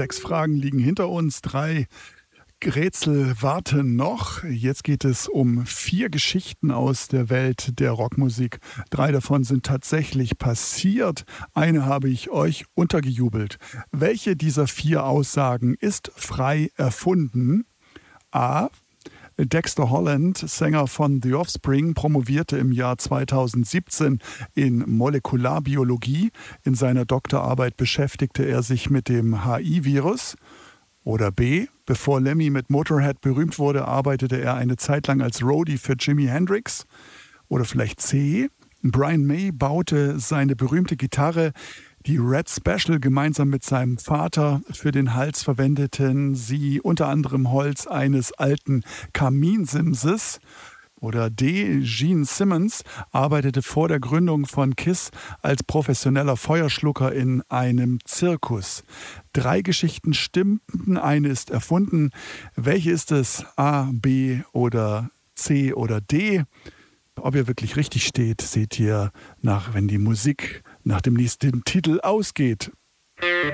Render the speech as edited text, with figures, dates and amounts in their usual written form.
6 Fragen liegen hinter uns, 3 Rätsel warten noch. Jetzt geht es um 4 Geschichten aus der Welt der Rockmusik. 3 davon sind tatsächlich passiert. Eine habe ich euch untergejubelt. Welche dieser 4 Aussagen ist frei erfunden? A. Dexter Holland, Sänger von The Offspring, promovierte im Jahr 2017 in Molekularbiologie. In seiner Doktorarbeit beschäftigte er sich mit dem HIV-Virus. Oder B. Bevor Lemmy mit Motorhead berühmt wurde, arbeitete er eine Zeit lang als Roadie für Jimi Hendrix. Oder vielleicht C. Brian May baute seine berühmte Gitarre, die Red Special, gemeinsam mit seinem Vater. Für den Hals verwendeten sie unter anderem Holz eines alten Kaminsimses. Oder D. Gene Simmons arbeitete vor der Gründung von KISS als professioneller Feuerschlucker in einem Zirkus. 3 Geschichten stimmten, eine ist erfunden. Welche ist es? A, B oder C oder D? Ob ihr wirklich richtig steht, seht ihr wenn die Musik nach dem nächsten Titel ausgeht.